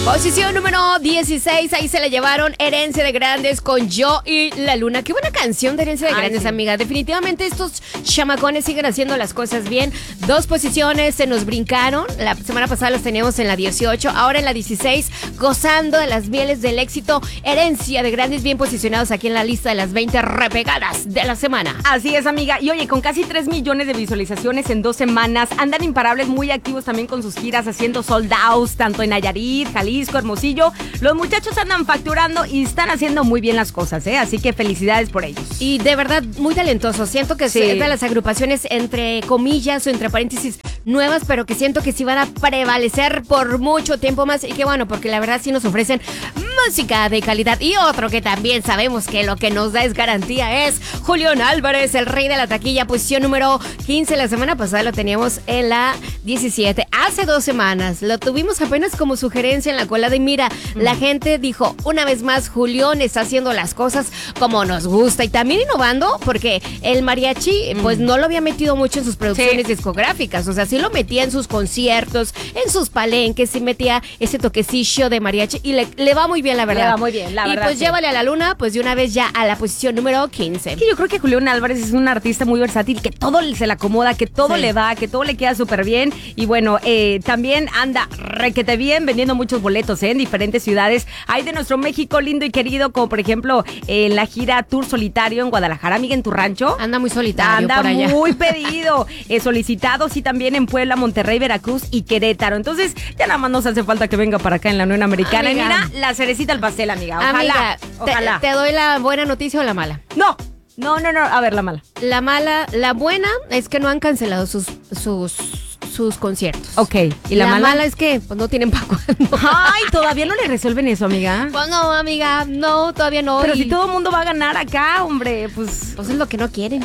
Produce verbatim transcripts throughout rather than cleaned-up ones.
Posición número dieciséis, ahí se la llevaron Herencia de Grandes con Yo y la Luna. Qué buena canción de Herencia de Ay, Grandes, sí. amiga. Definitivamente estos chamacones siguen haciendo las cosas bien. Dos posiciones se nos brincaron. La semana pasada los teníamos en la dieciocho, ahora en la dieciséis, gozando de las mieles del éxito. Herencia de Grandes, bien posicionados aquí en la lista de las veinte repegadas de la semana. Así es, amiga. Y oye, con casi tres millones de visualizaciones en dos semanas, andan imparables, muy activos también con sus giras, haciendo sold outs, tanto en Nayarit, Jalisco, Hermosillo. Los muchachos andan facturando y están haciendo muy bien las cosas, ¿eh? Así que felicidades por ellos. Y de verdad, muy talentosos. Siento que Sí. es de las agrupaciones, entre comillas o entre paréntesis, nuevas, pero que siento que sí van a prevalecer por mucho tiempo más. Y que bueno, porque la verdad sí nos ofrecen música de calidad. Y otro que también sabemos que lo que nos da es garantía es Julián Álvarez, el rey de la taquilla, posición número quince. La semana pasada lo teníamos en la diecisiete. Hace dos semanas lo tuvimos apenas como sugerencia en la cola de mira. Mm. La gente dijo, una vez más, Julián está haciendo las cosas como nos gusta y también innovando, porque el mariachi mm. pues no lo había metido mucho en sus producciones sí. discográficas. O sea, sí lo metía en sus conciertos, en sus palenques, sí metía ese toquecillo de mariachi y le, le va muy bien, la verdad. Le va muy bien, la y verdad. Y pues sí. llévale a la Luna, pues de una vez ya a la posición número quince. Es que yo creo que Julián Álvarez es un artista muy versátil, que todo se le acomoda, que todo sí. le va, que todo le queda súper bien. Y bueno, eh, también anda requete bien vendiendo muchos boletos ¿eh? en diferentes ciudades. Hay de nuestro México lindo y querido, como por ejemplo en eh, la gira Tour Solitario en Guadalajara, amiga, en tu rancho. Anda muy solitario Anda por allá. muy pedido. eh, solicitado, sí, también en Puebla, Monterrey, Veracruz y Querétaro. Entonces, ya nada más nos hace falta que venga para acá en la Unión Americana. Amiga. Y mira, la cerecita al pastel, amiga. Ojalá. Amiga, ojalá. Te, ¿Te doy la buena noticia o la mala? No. No, no, no. A ver, la mala. La mala, la buena es que no han cancelado sus, sus, sus conciertos. Ok. ¿Y la, la mala? mala es que pues no tienen para cuándo. Ay, ¿todavía no le resuelven eso, amiga? Pues no, amiga, no, todavía no. Pero y... si todo el mundo va a ganar acá, hombre, pues... Pues es lo que no quieren.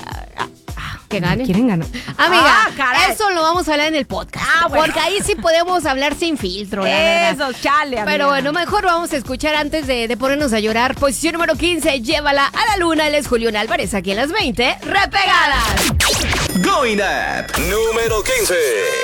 Que ganen. ¿Quieren ganar? Amiga, ah, eso lo vamos a hablar en el podcast. Ah, bueno. Porque ahí sí podemos hablar sin filtro, la Eso, verdad. chale, amiga. Pero bueno, mejor vamos a escuchar antes de, de ponernos a llorar. Posición número quince, llévala a la Luna. Él es Julián Álvarez, aquí en las veinte repegadas. Going Up, número quince.